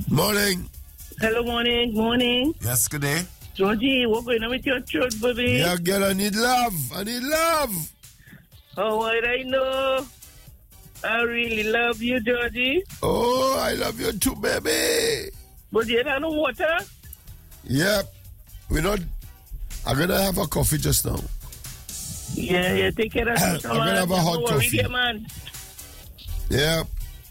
Morning. Hello, morning. Yes, good day. Georgie, what's going on with your throat, baby? Yeah, girl, I need love. Oh, what I know. I really love you, Georgie. Oh, I love you too, baby. But you don't know water? Yep. I'm going to have a coffee just now. Yeah, take care of yourself. I'm going to have a hot coffee. There, man. Yep.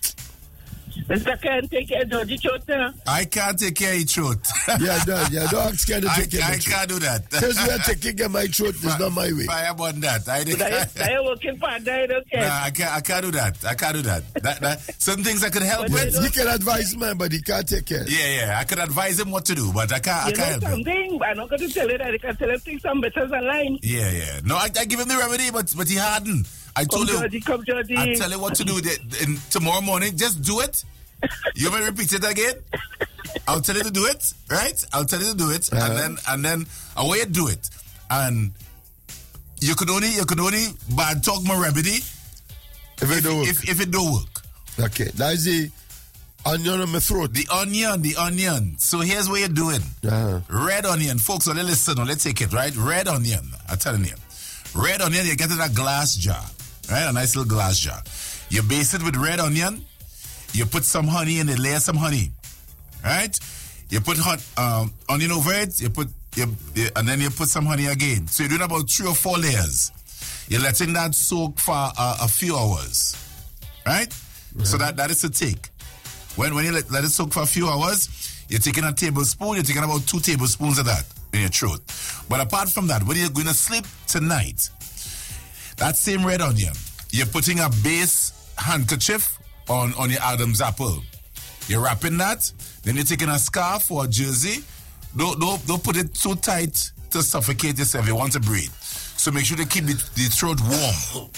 Mr. Ken, take care of Georgie throat now. I can't take care of your throat. Don't ask Ken to take care of I can't do that. Since we are taking care of my throat, it's not my way. Fire on that. They're working part, okay? Nah, I can't do that. That certain things I could help with. He can advise man, but he can't take care. Yeah. I could advise him what to do, but I can't help him. Something, I'm not going to tell you that. I can tell him things some better online. Yeah. No, I give him the remedy, but he hadn't. I told him. Come, Georgie. I tell you what to do tomorrow morning. Just do it. You may repeat it again. I'll tell you to do it, right? I'll tell you to do it, and then away you do it, and you could only bad talk my remedy if it don't work. Okay, that's the onion on my throat. The onion. So here's what you're doing. Red onion, folks. So let's take it, right? Red onion. I'm telling you, red onion. You get in a glass jar, right? A nice little glass jar. You base it with red onion. You put some honey in it, layer some honey, right? You put onion over it, and then you put some honey again. So you're doing about 3 or 4 layers. You're letting that soak for a few hours, right? So that is the take. When you let it soak for a few hours, you're taking a tablespoon, you're taking about 2 tablespoons of that in your throat. But apart from that, when you're going to sleep tonight, that same red onion, you're putting a base handkerchief on your Adam's apple. You're wrapping that, then you're taking a scarf or a jersey. Don't put it too tight to suffocate yourself. You want to breathe. So make sure to keep the throat warm.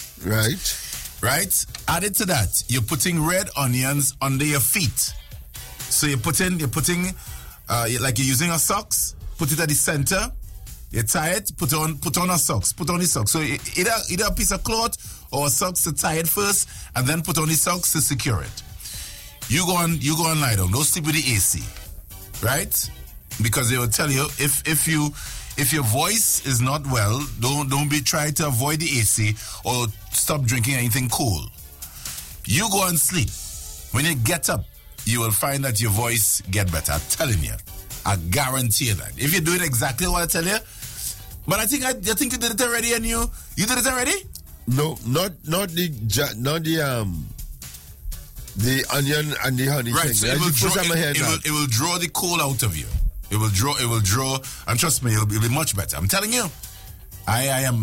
Right? Added to that, you're putting red onions under your feet. So you're putting like you're using a socks, put it at the center, you tie it, put on a socks, put on the socks. So either a piece of cloth or socks to tie it first, and then put on the socks to secure it. You go and lie down. Don't sleep with the AC, right? Because they will tell you if your voice is not well, don't be trying to avoid the AC or stop drinking anything cool. You go and sleep. When you get up, you will find that your voice get better. I'm telling you, I guarantee you that. If you do it exactly what I tell you, but I think you did it already, and you did it already. No, not the onion and the honey right, thing. So it will draw the cold out of you. It will draw, and trust me, it'll be much better. I'm telling you, I am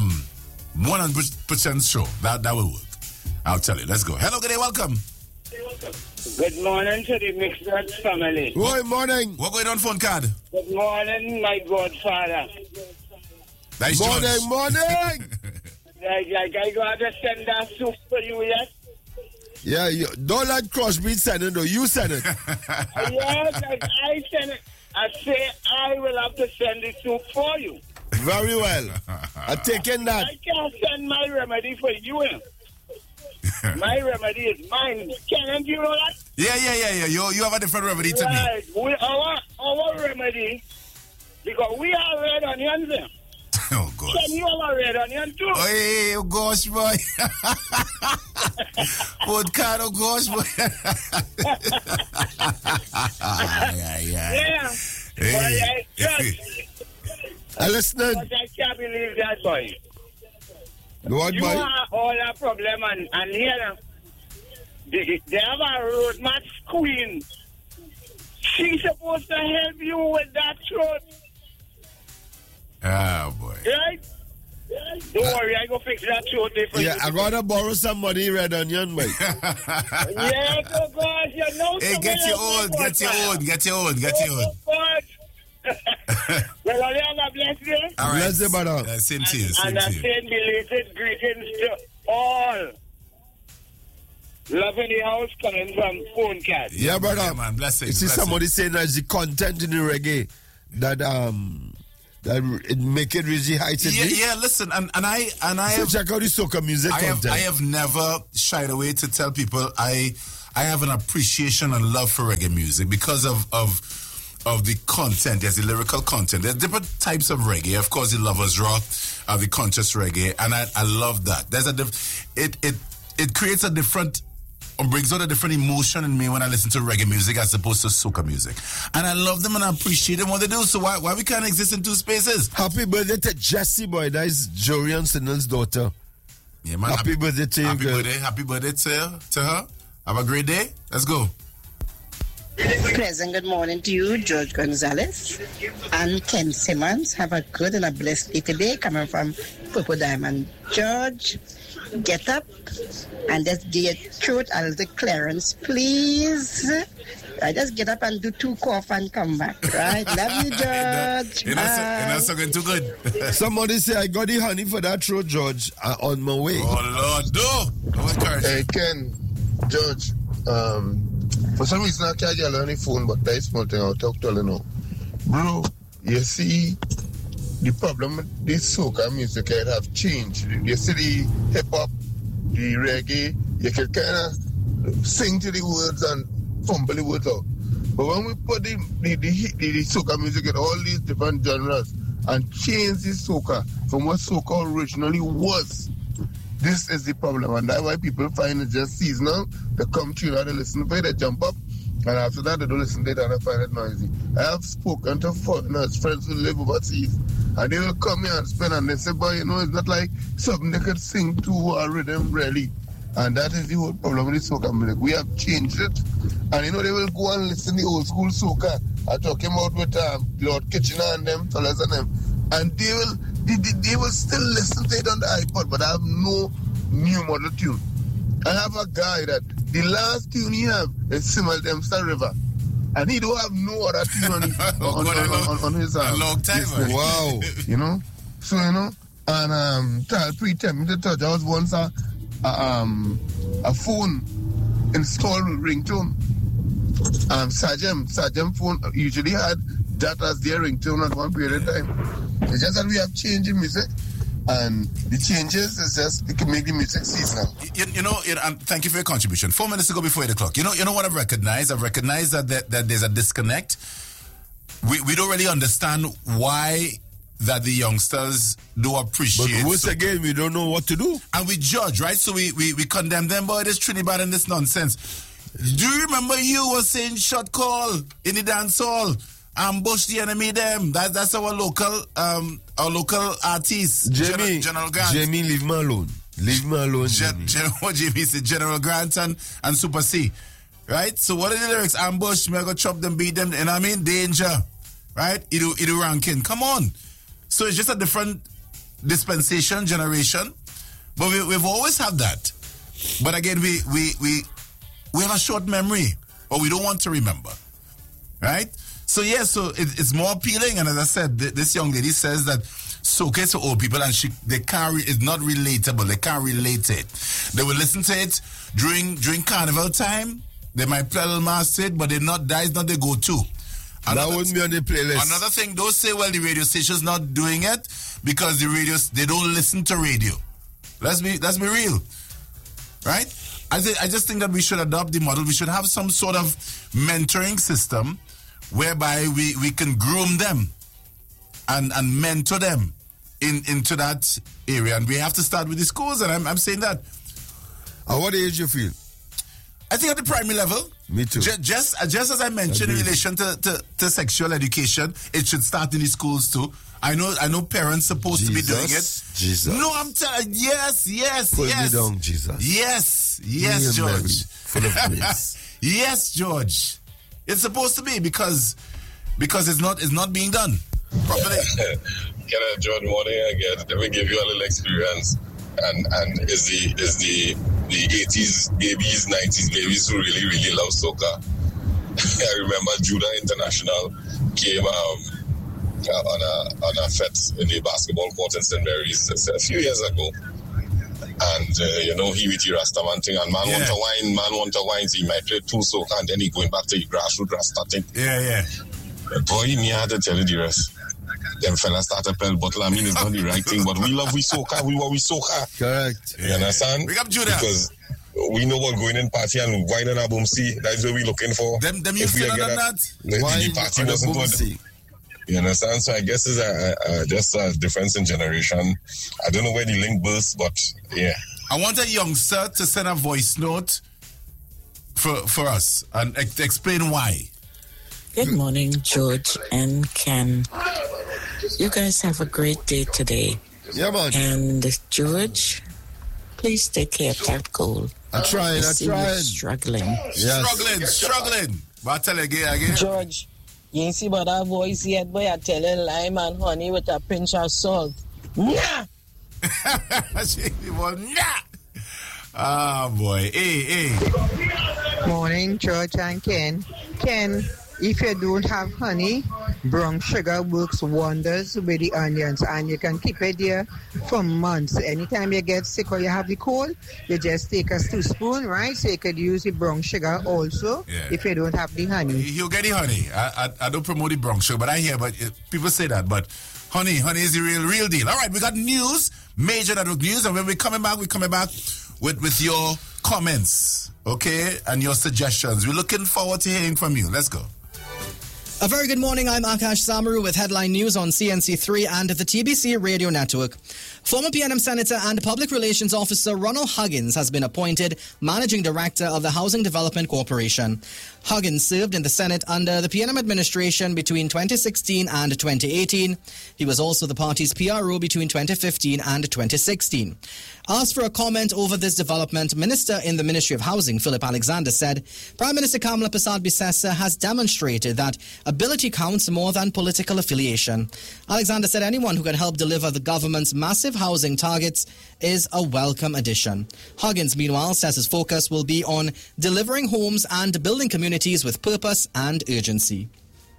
100% sure that will work. I'll tell you. Let's go. Hello, good day, welcome. Good morning to the Mixed family. Good morning. What going on, phone card? Good morning, my godfather. Nice morning. Like I got to send that soup for you yet? Yeah, don't let Crosby send it, though. You send it. Yes, I send it. I say I will have to send the soup for you. Very well. I'm taking that. I can't send my remedy for you. My remedy is mine. Can't you know that? Yeah. You have a different remedy to me. Our remedy, because we are red onions there. Oh, gosh. Can you have a red onion too? Oh, gosh, boy. Food card, oh, gosh, boy. Yeah. Hey. I listen. But I can't believe that, boy. What, you boy? have all that problem, and here, they have a road match queen. She's supposed to help you with that throat. Oh, boy. Right? Don't worry, I go fix that throat there for you. Yeah, I gotta borrow some money, red onion, mate. Yeah, oh gosh, you know. Hey, get your own. Well, I have a blessed day. All right. Bless you, brother. Same to you. And I send belated greetings to all. Love in the house coming from phone cat. Yeah, brother. Yeah, man. Blessings. You see somebody saying that the content in the reggae that it make it really high today. Yeah. Listen, and I so have check out the soca music content. I have never shied away to tell people I I have an appreciation and love for reggae music because of the content. There's the lyrical content. There's different types of reggae. Of course, the Lovers Rock, the conscious reggae, and I love that. There's it creates a different, or brings out a different emotion in me when I listen to reggae music as opposed to soca music. And I love them and I appreciate them what they do. So why we can't exist in two spaces? Happy birthday to Jessie, boy. That is Jorian Sinnel's daughter. Yeah, man. Happy birthday to you. Happy birthday to her. Have a great day. Let's go. Pleasant good morning to you, George Gonzalez and Ken Simmons. Have a good and a blessed day today, coming from Purple Diamond. George, get up and just give your throat a little clearance, please. Just get up and do 2 cough and come back, right? Love you, George. You're not so too good. Somebody say, I got the honey for that throat, George, on my way. Oh, Lord, Hey, Ken, George, for some reason I can't get on the phone, but that's small thing I'll talk to you now. Bro, you see, the problem with this soca music it have changed. You see the hip-hop, the reggae, you can kind of sing to the words and fumble the words out. But when we put the soca music in all these different genres and change the soca from what soca originally was, this is the problem, and that's why people find it just seasonal. They come to you and they listen to it, they jump up, and after that they don't listen to it and they find it noisy. I have spoken to foreigners, friends who live overseas, and they will come here and spend, and they say, boy, it's not like something they could sing to or rhythm really. And that is the whole problem with the soca music. We have changed it, and they will go and listen to the old school soca. I talking about with Lord Kitchener and them, fellas and them, and they will still listen to it on the iPod, but I have no new model tune. I have a guy that the last tune he have is Simmer Dempster River, and he don't have no other tune on his long time. Wow. So and pre-tempt me to touch. I was once a phone installed with ringtone. Sajem phone usually had that as their ringtone at one period of time. It's just that we have change in music, and the changes is just it can make the music seasonal. And thank you for your contribution. 4 minutes to go before 8 o'clock. You know what I've recognized? I've recognized that there's a disconnect. We don't really understand why that the youngsters do appreciate. But once again, we don't know what to do. And we judge, right? So we condemn them, boy, this Trinidad and this nonsense. Do you remember you were saying shot call in the dance hall? Ambush the enemy them. That's our local artist. Jamie, General Grant. Jamie, leave me alone. Leave me alone, Jamie. Jamie said General Grant and Super C. Right? So what are the lyrics? Ambush, me I go chop them, beat them, and I mean danger. Right? Idu ranking. Come on. So it's just a different dispensation, generation. But we've always had that. But again, we have a short memory, or we don't want to remember. Right? So it's more appealing. And as I said, this young lady says that soca is for old people, and it's not relatable. They can't relate it. They will listen to it during carnival time. They might play a little mass to it, but that is not their go-to. That wouldn't be on the playlist. Another thing, don't say, well, the radio station's not doing it because they don't listen to radio. Let's be real. Right? I just think that we should adopt the model. We should have some sort of mentoring system whereby we can groom them and mentor them into that area. And we have to start with the schools, and I'm saying that. At what age you feel? I think at the primary level. Me too. Just as I mentioned in relation to sexual education, it should start in the schools too. I know parents supposed to be doing it. Jesus. No, I'm telling you, yes. Put me down, Jesus. Yes, George. Full of grace. Yes, George. It's supposed to be because it's not being done properly. Jordan, morning again. Let me give you a little experience. And is the 80s babies, 90s babies who really, really love soca. I remember Judah International came on a fete in the basketball court in St. Mary's a few years ago. And, he with the Rastaman thing, and man want to wine, so he might play two soca, and then he going back to the grassroots Rasta thing. Yeah. Boy, me had to tell you the rest. Them fellas started pell bottle. I mean, it's not the right thing, but we soca. We soca. Correct. You understand? Big up Judah. Because we know what going in party and wine and a boom see. That's what we're looking for. Them you feel on that? The party wasn't good. You understand? So I guess it's just a difference in generation. I don't know where the link burst, but yeah. I want a youngster to send a voice note for us and explain why. Good morning, George and Ken. You guys have a great day today. Yeah, man. And George, please take care of that goal. I'm trying. Struggling. Yes. Struggling. But I tell you again. George, you ain't see about that voice yet, boy. I tell you lime and honey with a pinch of salt. Nah! Ah, boy. Hey. Morning, George and Ken. Ken, if you don't have honey, brown sugar works wonders with the onions, and you can keep it there for months. Anytime you get sick or you have the cold, you just take a teaspoon, right? So you could use the brown sugar also if you don't have the honey. You get the honey. I don't promote the brown sugar, but I hear, people say that, but honey is the real deal. All right, we got news, major network news, and when we're coming back with your comments, okay, and your suggestions. We're looking forward to hearing from you. Let's go. A very good morning. I'm Akash Samaru with headline news on CNC3 and the TBC radio network. Former PNM Senator and Public Relations Officer Ronald Huggins has been appointed Managing Director of the Housing Development Corporation. Huggins served in the Senate under the PNM administration between 2016 and 2018. He was also the party's PRO between 2015 and 2016. Asked for a comment over this development, Minister in the Ministry of Housing, Philip Alexander, said Prime Minister Kamala Persad-Bissessar has demonstrated that ability counts more than political affiliation. Alexander said anyone who can help deliver the government's massive housing targets is a welcome addition. Huggins, meanwhile, says his focus will be on delivering homes and building communities with purpose and urgency.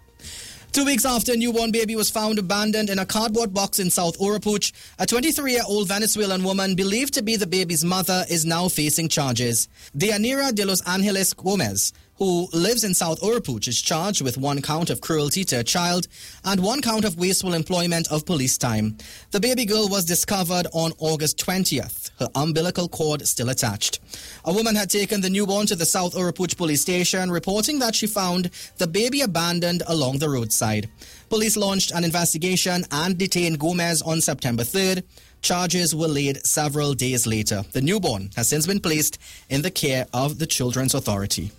2 weeks after a newborn baby was found abandoned in a cardboard box in South Oropouche, a 23-year-old Venezuelan woman believed to be the baby's mother is now facing charges. Deyanira de los Angeles Gomez, who lives in South Oropouche, is charged with 1 count of cruelty to a child and 1 count of wasteful employment of police time. The baby girl was discovered on August 20th, her umbilical cord still attached. A woman had taken the newborn to the South Oropouche police station, reporting that she found the baby abandoned along the roadside. Police launched an investigation and detained Gomez on September 3rd. Charges were laid several days later. The newborn has since been placed in the care of the Children's Authority.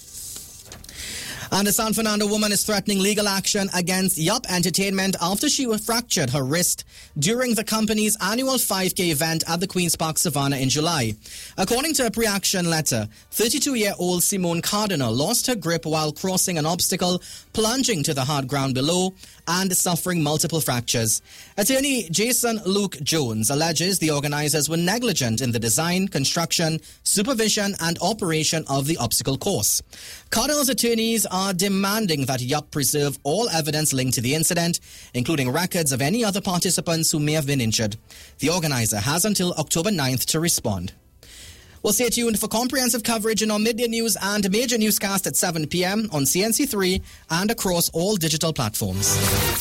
And a San Fernando woman is threatening legal action against Yup Entertainment after she fractured her wrist during the company's annual 5K event at the Queen's Park Savannah in July. According to a pre-action letter, 32-year-old Simone Cardinal lost her grip while crossing an obstacle, plunging to the hard ground below and suffering multiple fractures. Attorney Jason Luke Jones alleges the organizers were negligent in the design, construction, supervision and operation of the obstacle course. Cardinal's attorneys are demanding that Yup preserve all evidence linked to the incident, including records of any other participants who may have been injured. The organizer has until October 9th to respond. Well, stay tuned for comprehensive coverage in our midday news and major newscast at 7 p.m. on CNC3 and across all digital platforms.